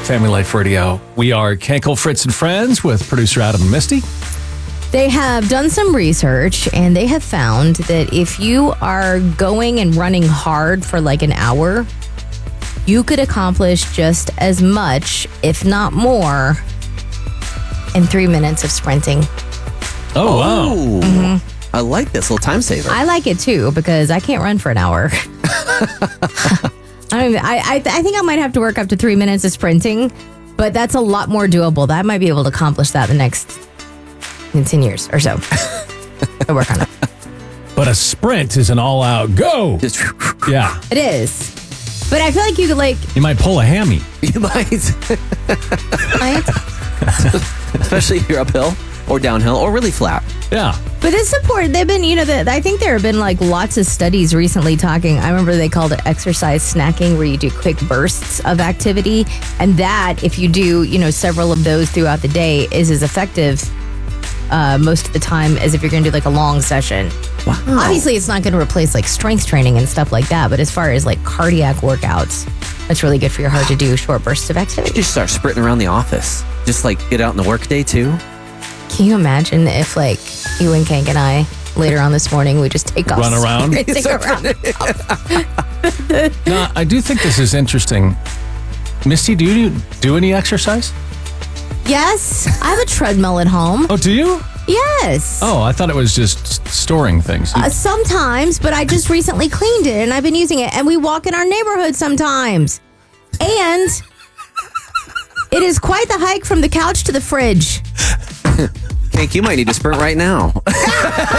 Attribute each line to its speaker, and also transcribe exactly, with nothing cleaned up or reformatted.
Speaker 1: Family Life Radio. We are Kenkel, Fritz, and Friends with producer Adam and Misty.
Speaker 2: They have done some research and they have found that if you are going and running hard for like an hour, you could accomplish just as much, if not more, in three minutes of sprinting.
Speaker 1: Oh, wow.
Speaker 3: Oh,
Speaker 2: Mm-hmm.
Speaker 3: I like this little time saver.
Speaker 2: I like it too because I can't run for an hour. I don't even, I, I I think I might have to work up to three minutes of sprinting, but that's a lot more doable. I might be able to accomplish that the next in ten years or so. I work on it.
Speaker 1: But a sprint is an all-out go.
Speaker 3: Just
Speaker 1: Yeah.
Speaker 2: It is. But I feel like you could like,
Speaker 1: You might pull a hammy.
Speaker 3: you might,
Speaker 2: right?
Speaker 3: especially if you're uphill or downhill or really flat.
Speaker 1: Yeah.
Speaker 2: But it's important. They've been, you know, the, I think there have been like lots of studies recently talking. I remember they called it exercise snacking, where you do quick bursts of activity. And that, if you do, you know, several of those throughout the day, is as effective uh, most of the time as if you're going to do like a long session.
Speaker 3: Wow.
Speaker 2: Obviously, it's not going to replace like strength training and stuff like that. But as far as like cardiac workouts, that's really good for your heart to do short bursts of activity.
Speaker 3: You just start sprinting around the office. Just like get out in the workday too.
Speaker 2: Can you imagine if like you and Kank and I later on this morning we just take off
Speaker 1: Run around?
Speaker 2: sprinting around.
Speaker 1: No, I do think this is interesting. Misty, do you do any exercise?
Speaker 2: Yes, I have a treadmill at home.
Speaker 1: Oh, do you?
Speaker 2: Yes.
Speaker 1: Oh, I thought it was just storing things.
Speaker 2: Uh, sometimes, but I just recently cleaned it and I've been using it. And we walk in our neighborhood sometimes. And it is quite the hike from the couch to the fridge.
Speaker 3: Hank, you might need to sprint right now.